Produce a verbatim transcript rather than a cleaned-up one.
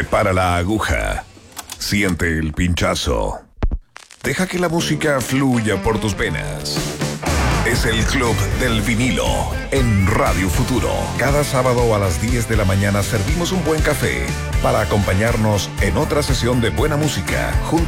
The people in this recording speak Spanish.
Prepara la aguja. Siente el pinchazo. Deja que la música fluya por tus venas. Es el Club del Vinilo en Radio Futuro. Cada sábado a las diez de la mañana servimos un buen café para acompañarnos en otra sesión de buena música junto